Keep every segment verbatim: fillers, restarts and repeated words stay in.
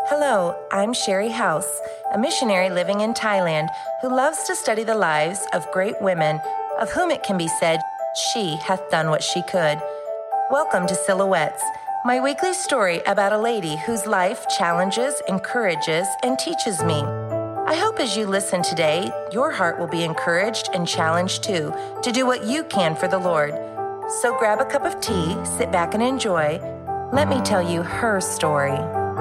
Hello, I'm Sherry House, a missionary living in Thailand who loves to study the lives of great women, of whom it can be said, she hath done what she could. Welcome to Silhouettes, my weekly story about a lady whose life challenges, encourages, and teaches me. I hope as you listen today, your heart will be encouraged and challenged too to do what you can for the Lord. So grab a cup of tea, sit back and enjoy. Let me tell you her story.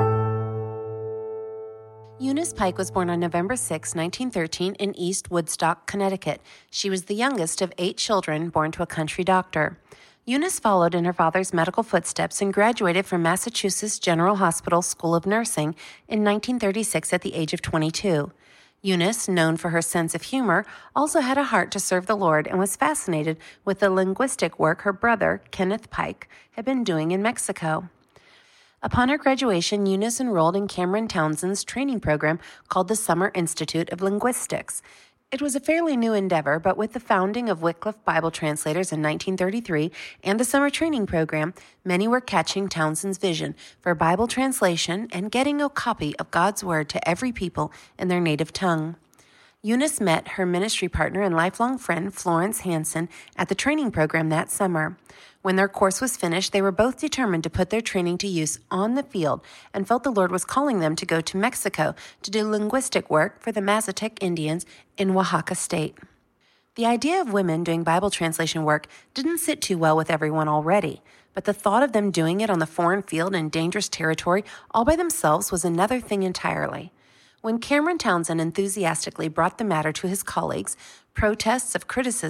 Eunice Pike was born on November sixth, nineteen thirteen, in East Woodstock, Connecticut. She was the youngest of eight children born to a country doctor. Eunice followed in her father's medical footsteps and graduated from Massachusetts General Hospital School of Nursing in nineteen thirty-six at the age of twenty-two. Eunice, known for her sense of humor, also had a heart to serve the Lord and was fascinated with the linguistic work her brother, Kenneth Pike, had been doing in Mexico. Upon her graduation, Eunice enrolled in Cameron Townsend's training program called the Summer Institute of Linguistics. It was a fairly new endeavor, but with the founding of Wycliffe Bible Translators in nineteen thirty-three and the summer training program, many were catching Townsend's vision for Bible translation and getting a copy of God's Word to every people in their native tongue. Eunice met her ministry partner and lifelong friend, Florence Hansen, at the training program that summer. When their course was finished, they were both determined to put their training to use on the field and felt the Lord was calling them to go to Mexico to do linguistic work for the Mazatec Indians in Oaxaca State. The idea of women doing Bible translation work didn't sit too well with everyone already, but the thought of them doing it on the foreign field in dangerous territory all by themselves was another thing entirely. When Cameron Townsend enthusiastically brought the matter to his colleagues, protests of criticism